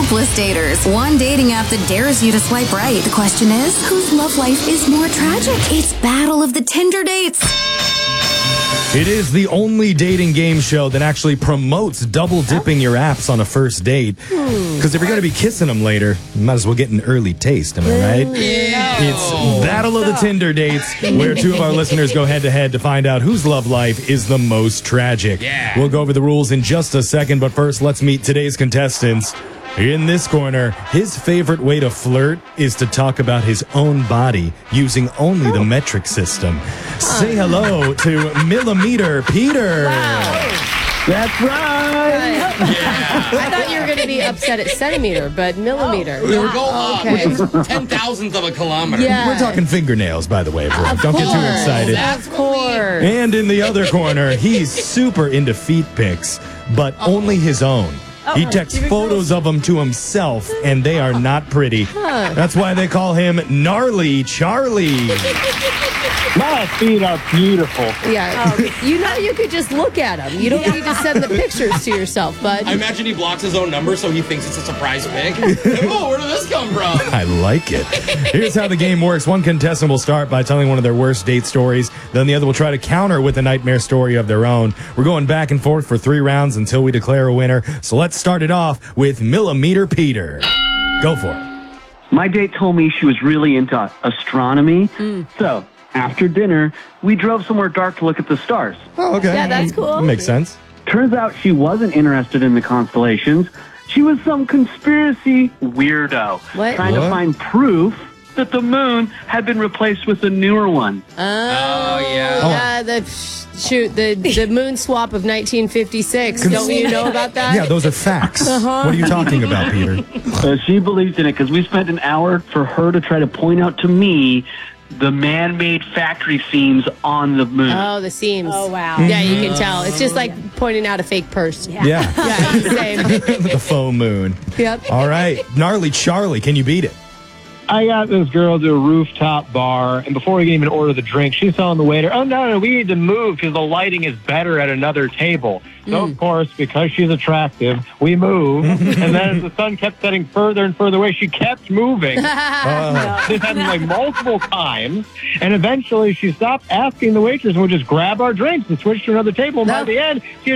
hopeless daters. One dating app that dares you to swipe right. The question is, whose love life is more tragic? It's Battle of the Tinder Dates. It is the only dating game show that actually promotes double dipping your apps on a first date. Because if you're going to be kissing them later, you might as well get an early taste, am I right? Yeah. It's Battle of the Tinder Dates, where two of our listeners go head-to-head to find out whose love life is the most tragic. Yeah. We'll go over the rules in just a second, but first, let's meet today's contestants. In this corner, his favorite way to flirt is to talk about his own body using only the metric system. Say hello to Millimeter Peter. That's right. Yeah. I thought you were going to be upset at centimeter, but millimeter. We were going up, Okay. which is 10,000th of a kilometer. Yeah. We're talking fingernails, by the way, everyone. Of Don't get too course. excited. Of course. And in the other corner, he's super into feet pics, but only his own. He texts photos of them to himself, and they are not pretty. That's why they call him Gnarly Charlie. My feet are beautiful. Yeah. You know you could just look at them. You don't need to send the pictures to yourself, bud. I imagine he blocks his own number so he thinks it's a surprise pic. Oh, where did this come from? I like it. Here's how the game works. One contestant will start by telling one of their worst date stories. Then the other will try to counter with a nightmare story of their own. We're going back and forth for 3 rounds until we declare a winner. So let's start it off with Millimeter Peter. Go for it. My date told me she was really into astronomy. So, after dinner, we drove somewhere dark to look at the stars. Oh, okay. Yeah, that's cool. Makes sense. Turns out she wasn't interested in the constellations. She was some conspiracy weirdo. What? Trying to What? find proof that the moon had been replaced with a newer one. Oh, yeah. The moon swap of 1956. Don't you know about that? Yeah, those are facts. What are you talking about, Peter? She believed in it because we spent an hour for her to try to point out to me the man-made factory seams on the moon. Oh, the seams. Oh, wow. Yeah, you can tell. It's just like pointing out a fake purse. Yeah. Yeah, it's the same. The faux moon. Yep. All right. Gnarly Charlie, can you beat it? I got this girl to a rooftop bar, and before we can even order the drink, she's telling the waiter, oh, no, we need to move because the lighting is better at another table. So, of course, because she's attractive, we move. And then as the sun kept setting further and further away, she kept moving. This happened like multiple times. And eventually she stopped asking the waitress and would just grab our drinks and switch to another table. And by the end, she